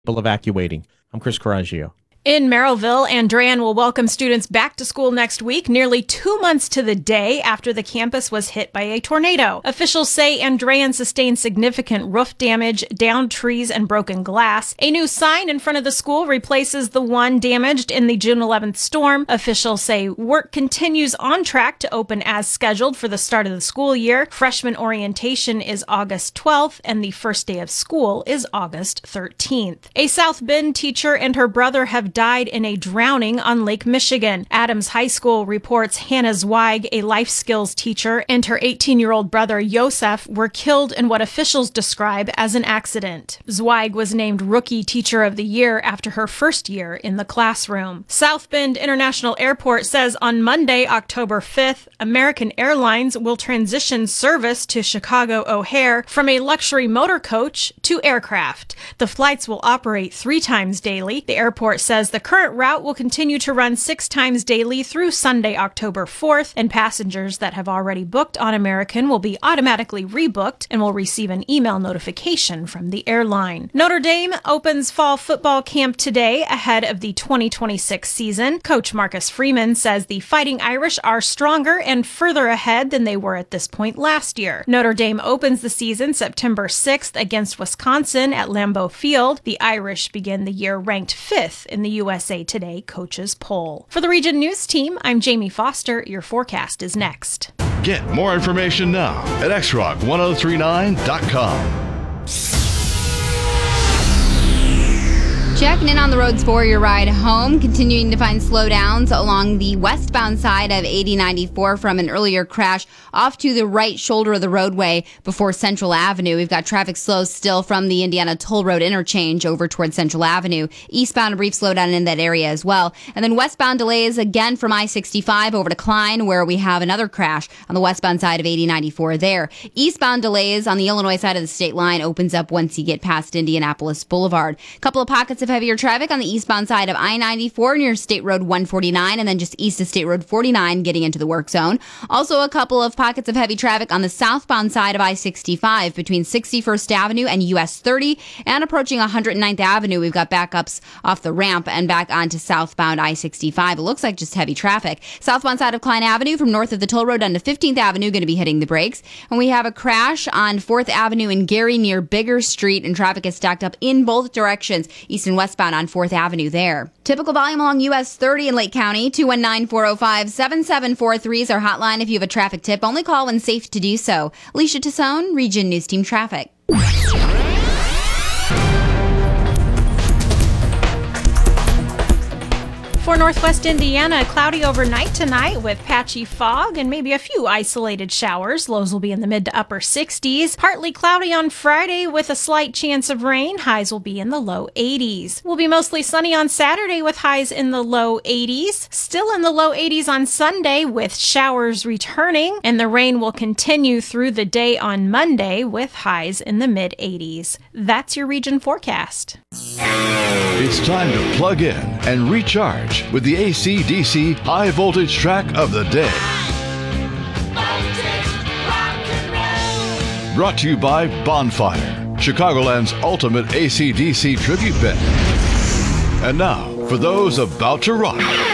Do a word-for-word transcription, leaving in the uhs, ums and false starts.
evacuating. I'm Chris Coraggio. In Merrillville, Andran will welcome students back to school next week, nearly two months to the day after the campus was hit by a tornado. Officials say Andran sustained significant roof damage, downed trees, and broken glass. A new sign in front of the school replaces the one damaged in the June eleventh storm. Officials say work continues on track to open as scheduled for the start of the school year. Freshman orientation is August twelfth, and the first day of school is August thirteenth. A South Bend teacher and her brother have died in a drowning on Lake Michigan. Adams High School reports Hannah Zweig, a life skills teacher, and her eighteen-year-old brother Yosef were killed in what officials describe as an accident. Zweig was named Rookie Teacher of the Year after her first year in the classroom. South Bend International Airport says on Monday, October fifth, American Airlines will transition service to Chicago O'Hare from a luxury motor coach to aircraft. The flights will operate three times daily. The airport says the current route will continue to run six times daily through Sunday, October fourth, and passengers that have already booked on American will be automatically rebooked and will receive an email notification from the airline. Notre Dame opens fall football camp today ahead of the twenty twenty-six season. Coach Marcus Freeman says the Fighting Irish are stronger and further ahead than they were at this point last year. Notre Dame opens the season September sixth against Wisconsin at Lambeau Field. The Irish begin the year ranked fifth in the U S A Today Coaches Poll. For the Region News Team, I'm Jamie Foster. Your forecast is next. Get more information now at x rock ten thirty-nine dot com. Checking in on the roads for your ride home. Continuing to find slowdowns along the westbound side of eighty ninety-four from an earlier crash off to the right shoulder of the roadway before Central Avenue. We've got traffic slow still from the Indiana Toll Road interchange over towards Central Avenue. Eastbound, a brief slowdown in that area as well. And then westbound delays again from I sixty-five over to Klein, where we have another crash on the westbound side of eighty ninety-four there. Eastbound delays on the Illinois side of the state line opens up once you get past Indianapolis Boulevard. A couple of pockets of heavier traffic on the eastbound side of I ninety-four near State Road one forty-nine and then just east of State Road forty-nine getting into the work zone. Also a couple of pockets of heavy traffic on the southbound side of I sixty-five between sixty-first Avenue and U S thirty and approaching one hundred ninth Avenue. We've got backups off the ramp and back onto southbound I sixty-five. It looks like just heavy traffic. Southbound side of Klein Avenue from north of the toll road down to fifteenth Avenue going to be hitting the brakes. And we have a crash on fourth Avenue in Gary near Bigger Street, and traffic is stacked up in both directions, east and westbound on fourth Avenue there. Typical volume along U S thirty in Lake County. two one nine, four oh five, seven seven four three is our hotline if you have a traffic tip. Only call when safe to do so. Alicia Tassone, Region News Team Traffic. For Northwest Indiana, cloudy overnight tonight with patchy fog and maybe a few isolated showers. Lows will be in the mid to upper sixties. Partly cloudy on Friday with a slight chance of rain. Highs will be in the low eighties. Will be mostly sunny on Saturday with highs in the low eighties. Still in the low eighties on Sunday with showers returning. And the rain will continue through the day on Monday with highs in the mid eighties. That's your region forecast. It's time to plug in and recharge with the A C D C High Voltage Track of the Day. Brought to you by Bonfire, Chicagoland's ultimate A C D C tribute band. And now, for those about to rock.